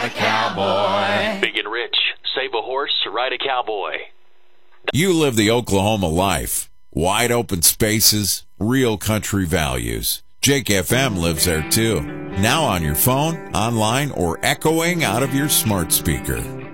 A cowboy. Big and rich. Save a horse, ride a cowboy. You live the Oklahoma life. Wide open spaces, real country values. Jake FM lives there too. Now on your phone, online, or echoing out of your smart speaker.